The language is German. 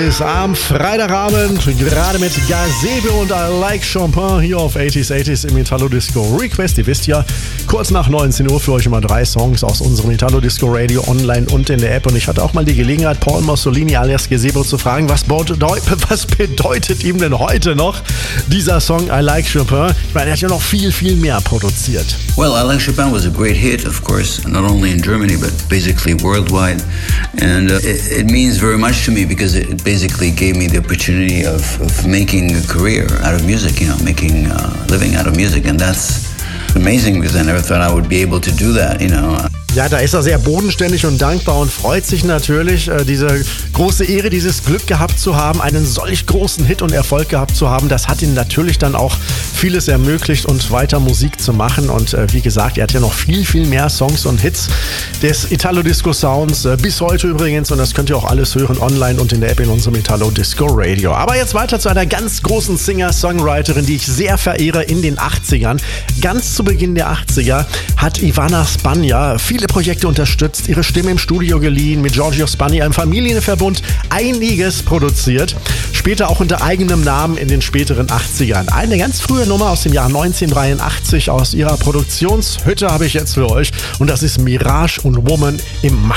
80s am Freitagabend, gerade mit Gazebo und I Like Chopin hier auf 80s im Italo Disco Request. Ihr wisst ja, kurz nach 19 Uhr für euch immer 3 Songs aus unserem Italo Disco Radio online und in der App. Und ich hatte auch mal die Gelegenheit, Paul Mussolini alias Gazebo zu fragen, was bedeutet ihm denn heute noch dieser Song I Like Chopin? Ich meine, er hat ja noch viel mehr produziert. Well, I Like Chopin was a great hit, of course, not only in Germany, but basically worldwide. And it means very much to me because it basically gave me the opportunity of making a career out of music, making living out of music. And that's amazing because I never thought I would be able to do that, Ja, da ist er sehr bodenständig und dankbar und freut sich natürlich, diese große Ehre, dieses Glück gehabt zu haben, einen solch großen Hit und Erfolg gehabt zu haben. Das hat ihm natürlich dann auch vieles ermöglicht und weiter Musik zu machen. Und wie gesagt, er hat ja noch viel mehr Songs und Hits des Italo-Disco-Sounds bis heute übrigens. Und das könnt ihr auch alles hören online und in der App in unserem Italo-Disco-Radio. Aber jetzt weiter zu einer ganz großen Singer-Songwriterin, die ich sehr verehre in den 80ern. Ganz zu Beginn der 80er hat Ivana Spagna viele Projekte unterstützt, ihre Stimme im Studio geliehen, mit Giorgio Spagna im Familienverbund einiges produziert. Später auch unter eigenem Namen in den späteren 80ern. Eine ganz frühe Nummer aus dem Jahr 1983 aus ihrer Produktionshütte habe ich jetzt für euch. Und das ist Mirage und Woman im Macht.